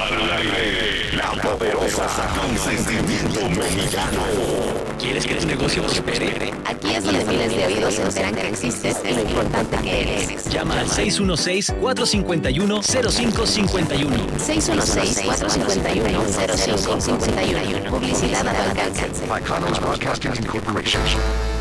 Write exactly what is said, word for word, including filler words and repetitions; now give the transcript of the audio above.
Al aire, la poderosa Consentimiento Mexicano. ¿Quieres que tu negocio prospere? Aquí es donde miles de oídos se enteran que existes y lo importante que eres. Llama al seis uno seis, cuatro cinco uno, cero cinco cinco uno. seis uno seis, cuatro cinco uno, cero cinco cinco uno. Publicidad a tu alcance. By Clemens Broadcasting Incorporation.